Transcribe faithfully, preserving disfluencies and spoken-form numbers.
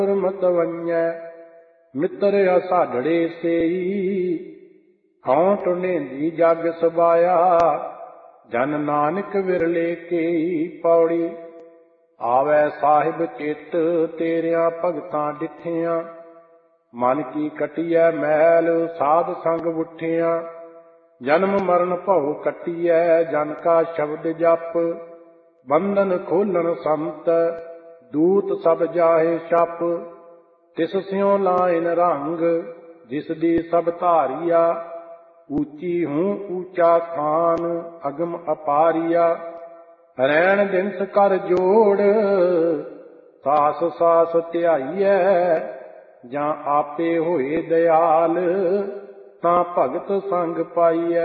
ਮਤਵੰਜੈ ਮਿੱਤਰ ਅਸਾਢੜੇ ਸੇਈ। ਹਉ ਟੁੰਡੇਂਦੀ ਜਗ ਸਬਾਇਆ ਜਨ ਨਾਨਕ ਵਿਰਲੇ ਕੇਈ। ਪੌੜੀ ਆਵੈ ਸਾਹਿਬ ਚਿੱਤ ਤੇਰਿਆਂ ਭਗਤਾਂ ਡਿਠਿਆਂ। ਮਨ ਕੀ ਕਟੀਐ ਮੈਲ ਸਾਧ ਸੰਗ ਉਠਿਆਂ। ਜਨਮ ਮਰਨ ਭਉ ਕੱਟੀਐ ਜਨ ਕਾ ਸ਼ਬਦ ਜਪ। ਬੰਧਨ ਖੋਲਣ ਸੰਤ ਦੂਤ ਸਭ ਜਾਹੇ ਛਪ। ਤਿਸ ਸਿਉ ਲਾਇਨ ਰੰਗ ਜਿਸ ਦੀ ਸਭ ਧਾਰੀਆ। ਊਚੀ ਹੂੰ ਊਚਾ ਸਥਾਨ ਅਗਮ ਅਪਾਰੀਆ। ਰੈਣ ਦਿਨਸ ਕਰ ਜੋੜ ਸਾਸ ਸਾਸ ਧਿਆਈਐ। ਜਾਂ ਆਪੇ ਹੋਏ ਦਿਆਲ ਤਾਂ ਭਗਤ ਸੰਗ ਪਾਈਐ।